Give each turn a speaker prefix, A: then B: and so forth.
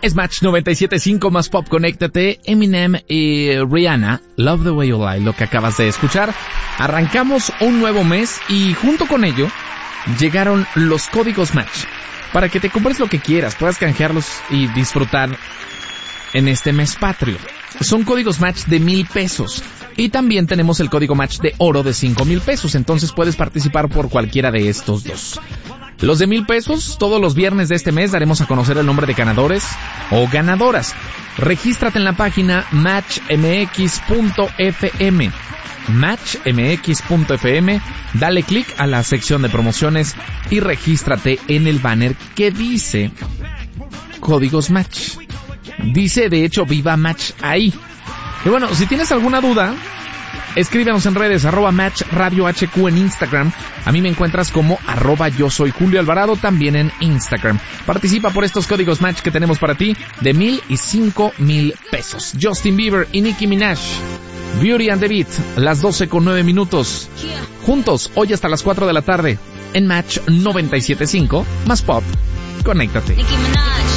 A: Es Match 97.5 más pop, conéctate. Eminem y Rihanna, Love the Way You Lie, lo que acabas de escuchar. Arrancamos un nuevo mes y junto con ello llegaron los códigos Match para que te compres lo que quieras, puedas canjearlos y disfrutar en este mes patrio. Son códigos Match de 1,000 pesos. Y también tenemos el código Match de oro de 5,000 pesos. Entonces puedes participar por cualquiera de estos dos. Los de 1,000 pesos, todos los viernes de este mes daremos a conocer el nombre de ganadores o ganadoras. Regístrate en la página matchmx.fm. Matchmx.fm, dale clic a la sección de promociones y regístrate en el banner que dice códigos Match. Dice de hecho Viva Match ahí. Y bueno, si tienes alguna duda, escríbenos en redes, @Match Radio HQ en Instagram. A mí me encuentras como @yo soy Julio Alvarado también en Instagram. Participa por estos códigos Match que tenemos para ti de 1,000 y 5,000 pesos. Justin Bieber y Nicki Minaj, Beauty and the Beat, las 12:09. Juntos, hoy hasta las 4 de la tarde, en Match 97.5, más pop, conéctate.